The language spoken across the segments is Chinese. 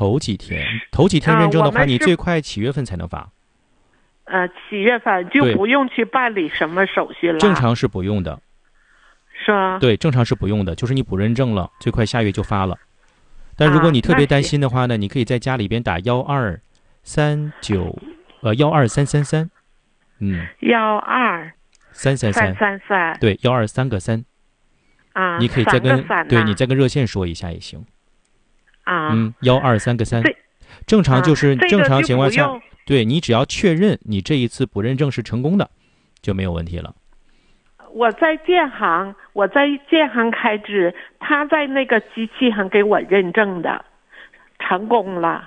头几天认证的话，你最快几月份才能发 ？7月份就不用去办理什么手续了？ 正常是不用的。 是吗？ 对，正常是不用的，就是你补认证了，最快下月就发了。但如果你特别担心的话呢，你可以在家里边打12333，12333，嗯，12333，对，123个3。你可以再跟你再跟热线说一下也行。123个3，正常就是正常情况下，对你只要确认你这一次补认证是成功的，就没有问题了。 我在建行开支，他在那个机器上给我认证的，成功了。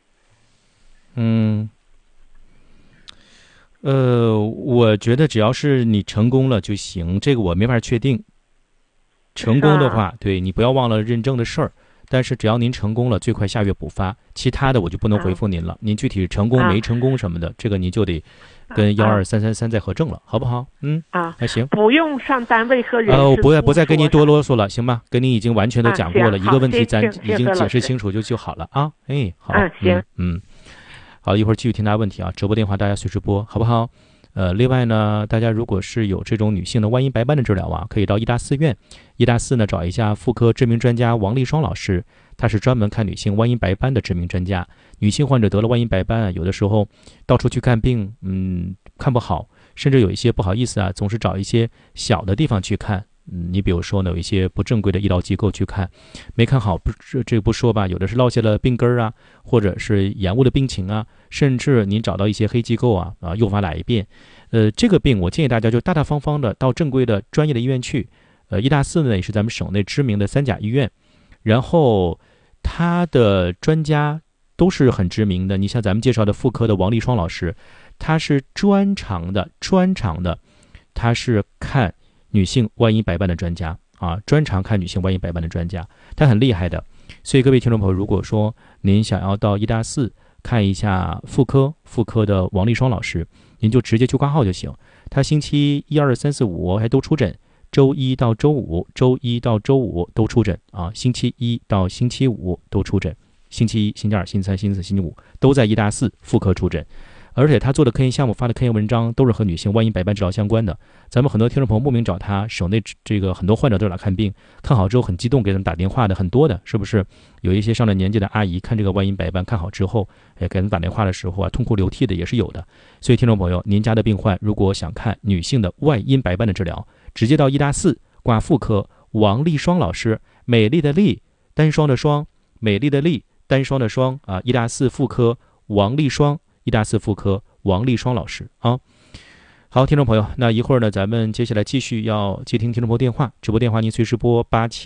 我觉得只要是你成功了就行，这个我没法确定。成功的话，对，你不要忘了认证的事儿。但是只要您成功了，最快下月补发，其他的我就不能回复您了。您具体成功没成功什么的，这个您就得跟12333再核证了，好不好？那行， 不用上单位和人事我不再跟您多啰嗦了，行吧？跟您已经完全都讲过了，一个问题咱已经解释清楚就好了啊。好， 行， 好，一会儿继续听大家问题啊，直播电话大家随时拨，好不好？另外呢，大家如果是有这种女性的外阴白斑的治疗啊，可以到医大4院。医大4呢找一下妇科知名专家王丽双老师，他是专门看女性外阴白斑的知名专家。女性患者得了外阴白斑啊，有的时候到处去看病，看不好，甚至有一些不好意思啊，总是找一些小的地方去看。你比如说呢，有一些不正规的医疗机构去看，没看好，这个不说吧，有的是落下了病根啊，或者是延误的病情啊，甚至您找到一些黑机构啊，诱发来一遍。这个病我建议大家就大大方方的到正规的专业的医院去。医大4呢也是咱们省内知名的3甲医院，然后他的专家都是很知名的。你像咱们介绍的妇科的王丽双老师，他是专长的，他是看女性外阴白斑的专家啊，专长看女性外阴白斑的专家，他很厉害的。所以各位听众朋友，如果说您想要到医大4看一下妇科的王丽双老师，您就直接去挂号就行。他星期1、2、3、4、5还都出诊，周一到周五都出诊啊，星期1到星期5都出诊，星期1、星期2、星期3、星期4、星期5都在医大4妇科出诊。而且他做的科研项目发的科研文章都是和女性外阴白斑治疗相关的。咱们很多听众朋友莫名找他，省内这个很多患者都来看病，看好之后很激动给咱们打电话的很多的，是不是？有一些上了年纪的阿姨看这个外阴白斑看好之后，给咱们打电话的时候啊，痛哭流涕的也是有的。所以听众朋友，您家的病患如果想看女性的外阴白斑的治疗，直接到医大4挂妇科王丽双老师，美丽的丽，单双的双，美丽的丽，单双的双啊，医大4妇科王丽双。医大4妇科王丽双老师啊，好，听众朋友，那一会儿呢，咱们接下来继续要接听听众朋友电话，直播电话您随时拨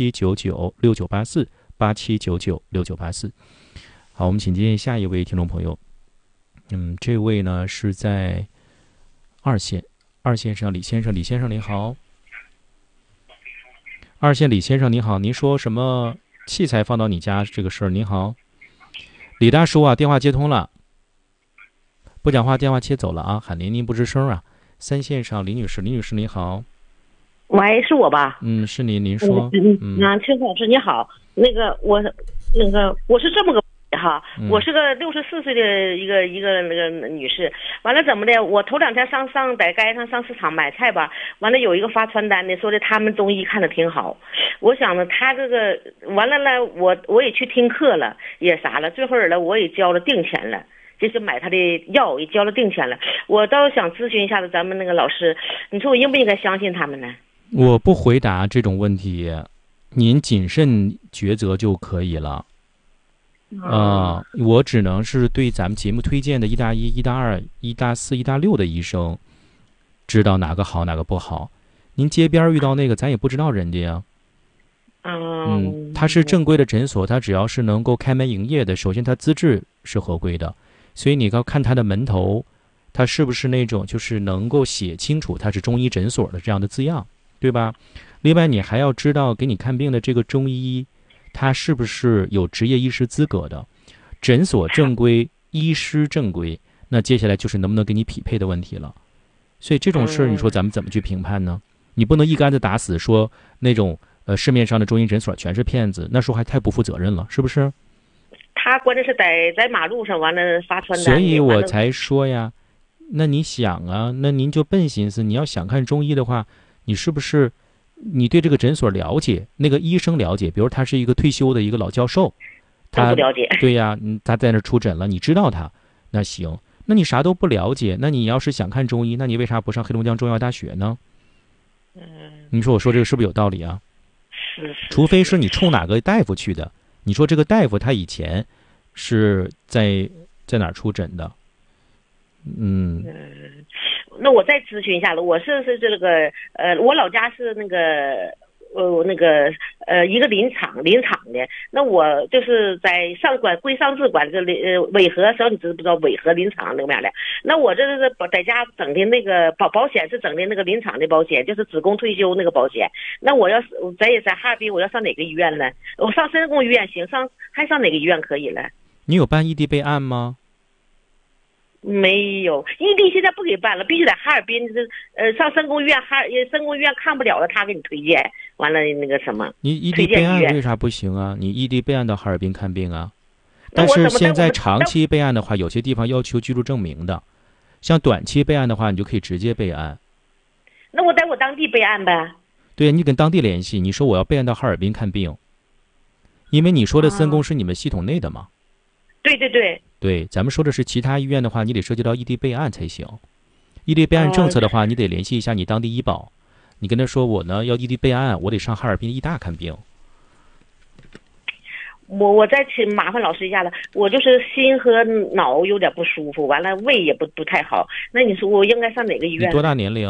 87996984，87996984。好，我们请接下一位听众朋友，这位呢是在二线上李先生您好。二线李先生您好，您说什么器材放到你家这个事儿？您好，李大叔啊，电话接通了。不讲话，电话切走了啊！喊您不吱声啊。3线上李女士您好。 喂，是我吧？ 是您说。 邱老师你好，我是这么个哈，我是个64岁的一个那个女士，完了怎么的？我头2天在街上上市场买菜吧，完了有一个发传单的说的他们中医看的挺好，我想呢他这个完了呢，我也去听课了，也啥了，最后呢我也交了定钱了。就是买他的药也交了定钱了，我倒想咨询一下子咱们那个老师，你说我应不应该相信他们呢？ 我不回答这种问题，您谨慎抉择就可以了。我只能是对咱们节目推荐的医大1、医大2、医大4、医大6的医生，知道哪个好哪个不好。您街边遇到那个，咱也不知道人家呀。他是正规的诊所，他只要是能够开门营业的，首先他资质是合规的。所以你要看他的门头，他是不是那种就是能够写清楚他是中医诊所的这样的字样，对吧？另外你还要知道给你看病的这个中医，他是不是有职业医师资格的，诊所正规，医师正规，那接下来就是能不能给你匹配的问题了。所以这种事儿，你说咱们怎么去评判呢？你不能一竿子打死说那种市面上的中医诊所全是骗子，那时候还太不负责任了，是不是？ 他关键是在马路上完了发传单， 所以我才说呀，那你想啊，那您就笨心思，你要想看中医的话，你是不是你对这个诊所了解，那个医生了解？比如他是一个退休的一个老教授，他不了解。 对呀，他在那出诊了，你知道他，那行。那你啥都不了解，那你要是想看中医，那你为啥不上黑龙江中药大学呢？你说我说这个是不是有道理啊？ 是。 除非是你冲哪个大夫去的，你说这个大夫他以前是在哪儿出诊的？ 那我再咨询一下了，我是这个我老家是那个一个林场的，那我就是在归上自管这尾河，你知不知道尾河林场那个面的？那我这是在家整的那个保险是整的那个林场的保险，就是职工退休那个保险。那我要是在哈尔滨，我要上哪个医院呢？我上深工医院行，还上哪个医院可以了？ 你有办异地备案吗？ 没有，异地现在不给办了，必须在哈尔滨。上深工医院，深工医院看不了了，他给你推荐，完了那个什么。 你异地备案为啥不行啊？你异地备案到哈尔滨看病啊？但是现在长期备案的话，有些地方要求居住证明的，像短期备案的话，你就可以直接备案。 那我在我当地备案呗。 对，你跟当地联系，你说我要备案到哈尔滨看病，因为你说的深工是你们系统内的嘛。对，咱们说的是其他医院的话，你得涉及到异地备案才行。异地备案政策的话，你得联系一下你当地医保，你跟他说我呢要异地备案，我得上哈尔滨医大看病。 我再请麻烦老师一下了，我就是心和脑有点不舒服，完了胃也不太好，那你说我应该上哪个医院？ 你多大年龄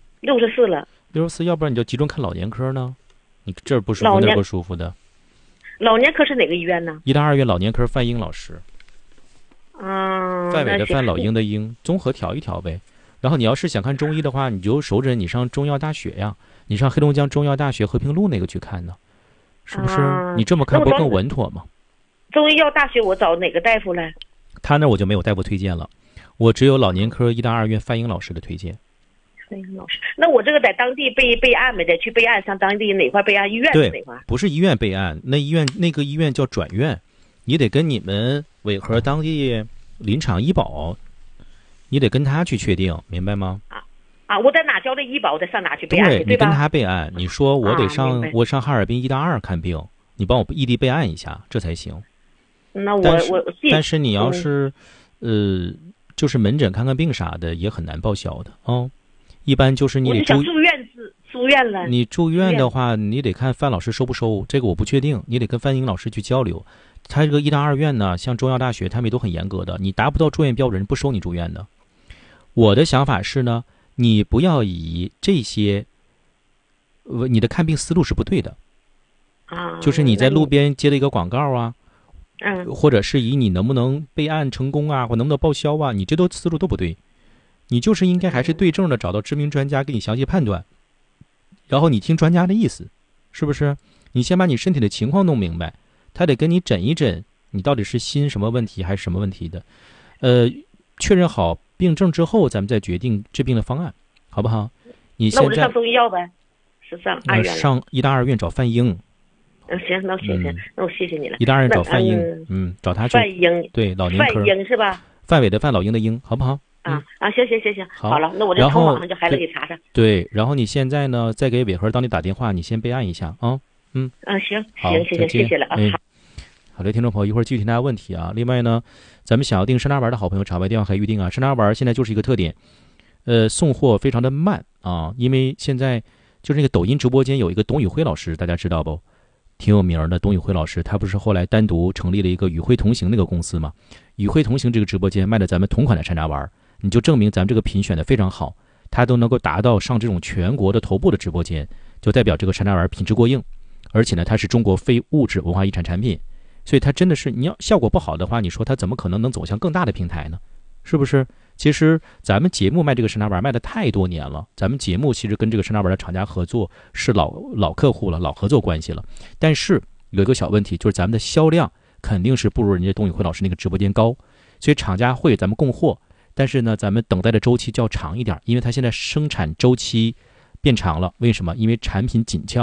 ？64了。 64，要不然你就集中看老年科呢？你这儿不舒服那儿不舒服的。 老年科是哪个医院呢？ 医大2院老年科范英老师。范伟的范，老鹰的鹰，综合调一调呗。然后你要是想看中医的话，你就首诊你上中药大学呀，你上黑龙江中药大学和平路那个去看呢，是不是？你这么看不更稳妥吗？ 中医药大学我找哪个大夫呢？ 他那我就没有大夫推荐了，我只有老年科医大2院范英老师的推荐。 范英老师，那我这个在当地备案没得？去备案上当地哪块备案？医院是哪块？ 不是医院备案，那个医院叫转院，你得跟你们尾河当地林场医保，你得跟他去确定，明白吗？ 我在哪交的医保，我再上哪去备案？对， 你跟他备案，你说我得上，我上哈尔滨医大2看病，你帮我异地备案一下，这才行。 那但是你要是就是门诊看看病啥的也很难报销的哦。一般就是你得住院了。 你住院的话，你得看范老师收不收，这个我不确定，你得跟范英老师去交流。他这个医大2院呢，像中药大学，他们也都很严格的，你达不到住院标准不收你住院的。我的想法是呢，你不要以这些，你的看病思路是不对的。就是你在路边接了一个广告啊，或者是以你能不能备案成功啊，或能不能报销啊，你这都思路都不对。你就是应该还是对症的，找到知名专家给你详细判断，然后你听专家的意思，是不是？你先把你身体的情况弄明白，他得跟你诊一诊，你到底是心什么问题还是什么问题的，确认好病症之后，咱们再决定治病的方案，好不好？你现在那我就上中医药呗，是上2院。 上医大2院找范英。 行，那我谢谢，那我谢谢你了。 医大2院找范英，找他去。 范英， 对，老年科。 范英是吧？ 范伟的范，老鹰的鹰，好不好？ 行，好了，那我这从网上就还得给查查。 对，然后你现在呢，再给尾河当地打电话，你先备案一下啊。 行，谢谢了啊。 好的，听众朋友，一会儿继续听大家问题啊。另外呢，咱们想要订山楂丸的好朋友，场外电话可以预定啊。山楂丸现在就是一个特点，送货非常的慢啊，因为现在就是那个抖音直播间有一个董宇辉老师，大家知道不？挺有名的董宇辉老师，他不是后来单独成立了一个宇辉同行那个公司吗？宇辉同行这个直播间卖的咱们同款的山楂丸，你就证明咱们这个品选的非常好，它都能够达到上这种全国的头部的直播间，就代表这个山楂丸品质过硬，而且呢，它是中国非物质文化遗产产品，所以它真的是，你要效果不好的话，你说它怎么可能能走向更大的平台呢？是不是？其实咱们节目卖这个山楂丸卖的太多年了，咱们节目其实跟这个山楂丸的厂家合作是老客户了，老合作关系了。但是有一个小问题，就是咱们的销量肯定是不如人家董宇辉老师那个直播间高，所以厂家会给咱们供货，但是呢，咱们等待的周期就要长一点，因为它现在生产周期变长了。为什么？因为产品紧俏了，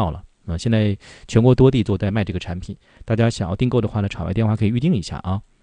现在全国多地都在卖这个产品，大家想要订购的话呢，场外电话可以预定一下啊。